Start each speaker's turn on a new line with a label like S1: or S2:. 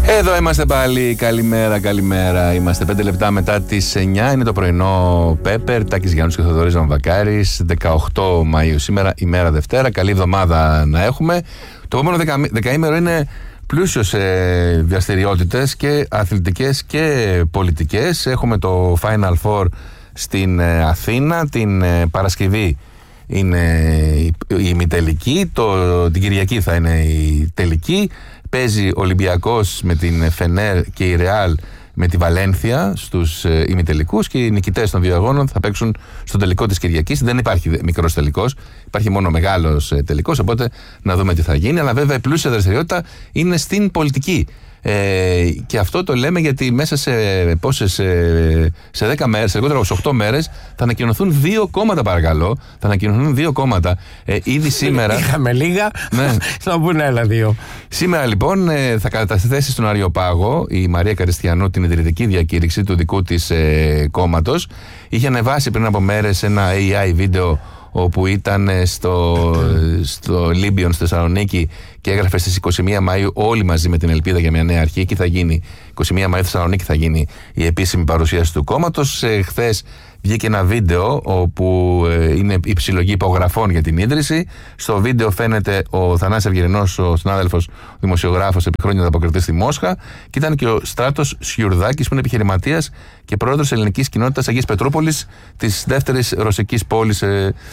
S1: Εδώ είμαστε πάλι. Καλημέρα. Είμαστε 5 λεπτά μετά τις 9. Είναι το πρωινό Πέπερ. Τάκης Γιάννους και Θοδωρής Βαμβακάρης. 18 Μαΐου σήμερα, ημέρα Δευτέρα. Καλή εβδομάδα να έχουμε. Το επόμενο δεκαήμερο είναι πλούσιο σε δραστηριότητες και αθλητικές και πολιτικές. Έχουμε το Final Four στην Αθήνα. Την Παρασκευή είναι η ημιτελική. Την Κυριακή θα είναι η τελική. Παίζει ο Ολυμπιακός με την Φενέρ και η Ρεάλ με τη Βαλένθια στους ημιτελικούς και οι νικητές των δύο αγώνων θα παίξουν στο τελικό της Κυριακής. Δεν υπάρχει μικρός τελικός, υπάρχει μόνο μεγάλος τελικός, οπότε να δούμε τι θα γίνει. Αλλά βέβαια η πλούσια δραστηριότητα είναι στην πολιτική. Και αυτό το λέμε γιατί μέσα σε 10 μέρες, σε λιγότερο από 8 μέρες, θα ανακοινωθούν 2 κόμματα, παρακαλώ. Θα ανακοινωθούν 2 κόμματα. Ήδη σήμερα.
S2: Είχαμε λίγα. Ναι. Θα μπουν άλλα 2.
S1: Σήμερα λοιπόν θα καταθέσει στον Αριοπάγο η Μαρία Καριστιανού την ιδρυτική διακήρυξη του δικού της κόμματος. Είχε ανεβάσει πριν από μέρες ένα AI βίντεο όπου ήταν στο Λίμπιον στη Θεσσαλονίκη και έγραφε στις 21 Μαΐου όλοι μαζί με την ελπίδα για μια νέα αρχή. Εκεί θα γίνει, 21 Μαΐου στη Θεσσαλονίκη θα γίνει η επίσημη παρουσίαση του κόμματος. Χθες βγήκε ένα βίντεο όπου είναι η συλλογή υπογραφών για την ίδρυση. Στο βίντεο φαίνεται ο Θανάσης Αυγερινός, ο συνάδελφος δημοσιογράφος επί χρόνια ανταποκριτής στη Μόσχα, και ήταν και ο Στράτος Σιουρδάκης που είναι επιχειρηματίας και πρόεδρος ελληνικής κοινότητας Αγίας Πετρούπολης, της δεύτερης ρωσικής πόλης